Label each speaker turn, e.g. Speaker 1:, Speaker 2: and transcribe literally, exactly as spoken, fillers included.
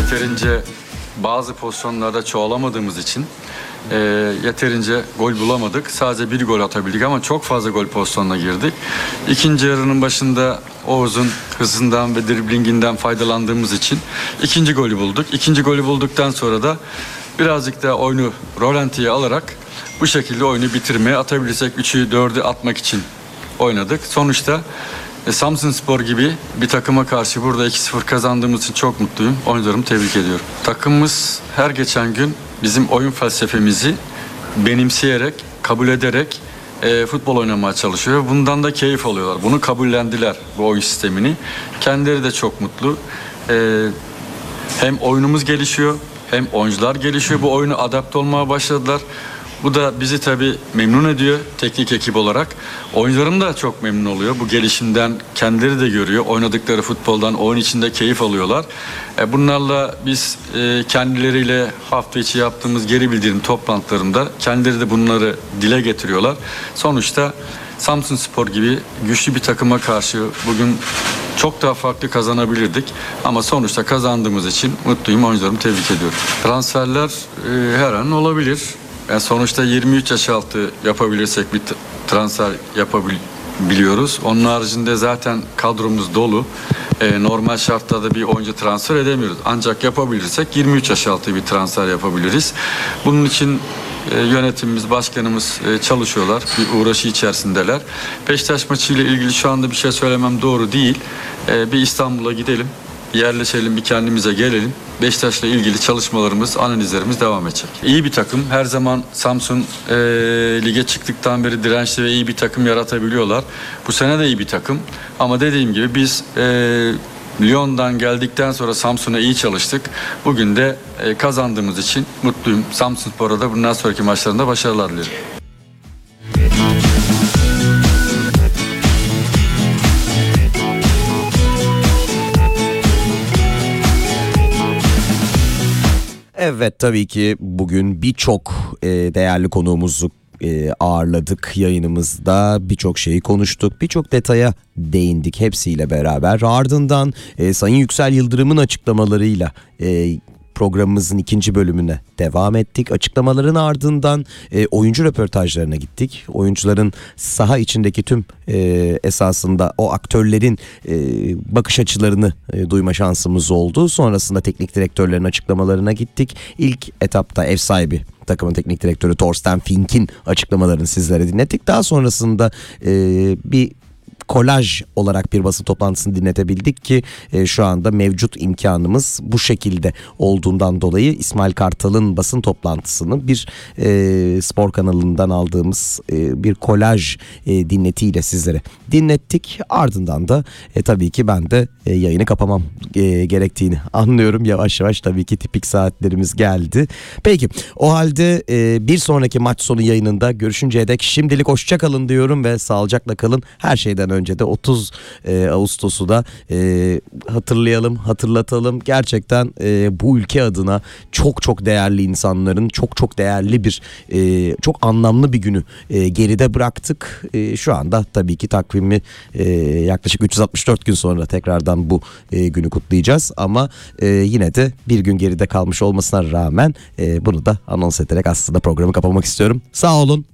Speaker 1: yeterince bazı pozisyonlarda çoğalamadığımız için e, yeterince gol bulamadık. Sadece bir gol atabildik ama çok fazla gol pozisyonuna girdik. İkinci yarının başında Oğuz'un hızından ve driblinginden faydalandığımız için ikinci golü bulduk. İkinci golü bulduktan sonra da birazcık daha oyunu rolantiye alarak bu şekilde oyunu bitirmeye, atabilirsek üçü dördü atmak için oynadık. Sonuçta e, Samsunspor gibi bir takıma karşı burada iki sıfır kazandığımız için çok mutluyum. Oyuncularımı tebrik ediyorum. Takımımız her geçen gün bizim oyun felsefemizi benimseyerek, kabul ederek e, futbol oynamaya çalışıyor. Bundan da keyif alıyorlar. Bunu kabullendiler, bu oyun sistemini. Kendileri de çok mutlu. E, hem oyunumuz gelişiyor, hem oyuncular gelişiyor. Bu oyunu adapte olmaya başladılar. Bu da bizi tabii memnun ediyor teknik ekip olarak. Oyuncularım da çok memnun oluyor. Bu gelişimden kendileri de görüyor. Oynadıkları futboldan oyun içinde keyif alıyorlar. E bunlarla biz e, kendileriyle hafta içi yaptığımız geri bildirim toplantılarında kendileri de bunları dile getiriyorlar. Sonuçta Samsunspor gibi güçlü bir takıma karşı bugün çok daha farklı kazanabilirdik. Ama sonuçta kazandığımız için mutluyum. Oyuncularımı tebrik ediyorum. Transferler e, her an olabilir. Yani sonuçta yirmi üç yaş altı yapabilirsek bir transfer yapabiliyoruz. Onun haricinde zaten kadromuz dolu. Ee, normal şartlarda bir oyuncu transfer edemiyoruz. Ancak yapabilirsek yirmi üç yaş altı bir transfer yapabiliriz. Bunun için e, yönetimimiz, başkanımız e, çalışıyorlar. Bir uğraşı içerisindeler. Beşiktaş maçıyla ilgili şu anda bir şey söylemem doğru değil. E, bir İstanbul'a gidelim. Yerleşelim, bir kendimize gelelim. Beşiktaş'la ilgili çalışmalarımız, analizlerimiz devam edecek. İyi bir takım. Her zaman Samsun e, lige çıktıktan beri dirençli ve iyi bir takım yaratabiliyorlar. Bu sene de iyi bir takım. Ama dediğim gibi biz e, Lyon'dan geldikten sonra Samsun'a iyi çalıştık. Bugün de e, kazandığımız için mutluyum. Samsunspor'a da bundan sonraki maçlarında başarılar dilerim.
Speaker 2: Evet, tabii ki bugün birçok e, değerli konuğumuzu e, ağırladık yayınımızda. Birçok şeyi konuştuk, birçok detaya değindik hepsiyle beraber. Ardından e, Sayın Yüksel Yıldırım'ın açıklamalarıyla e, programımızın ikinci bölümüne devam ettik. Açıklamaların ardından e, oyuncu röportajlarına gittik. Oyuncuların saha içindeki tüm e, esasında o aktörlerin e, bakış açılarını e, duyma şansımız oldu. Sonrasında teknik direktörlerin açıklamalarına gittik. İlk etapta ev sahibi takımın teknik direktörü Thorsten Fink'in açıklamalarını sizlere dinlettik. Daha sonrasında e, bir kolaj olarak bir basın toplantısını dinletebildik ki e, şu anda mevcut imkanımız bu şekilde olduğundan dolayı İsmail Kartal'ın basın toplantısını bir e, spor kanalından aldığımız e, bir kolaj e, dinletiyle sizlere dinlettik. Ardından da e, tabii ki ben de e, yayını kapamam e, gerektiğini anlıyorum. Yavaş yavaş tabii ki tipik saatlerimiz geldi. Peki, o halde e, bir sonraki maç sonu yayınında görüşünceye dek şimdilik hoşça kalın diyorum ve sağlıcakla kalın. Her şeyden önce de otuz Ağustos'u da e, hatırlayalım, hatırlatalım. Gerçekten e, bu ülke adına çok çok değerli insanların çok çok değerli bir e, çok anlamlı bir günü e, geride bıraktık. E, şu anda tabii ki takvimi e, yaklaşık üç yüz altmış dört gün sonra tekrardan bu e, günü kutlayacağız. Ama e, yine de bir gün geride kalmış olmasına rağmen e, bunu da anons ederek aslında programı kapamak istiyorum. Sağ olun.